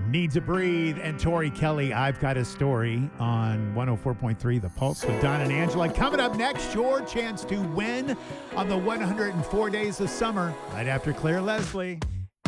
Need to Breathe, and Tori Kelly, I've Got a Story on 104.3 The Pulse with Don and Angela. Coming up next, your chance to win on the 104 Days of Summer right after Claire Leslie.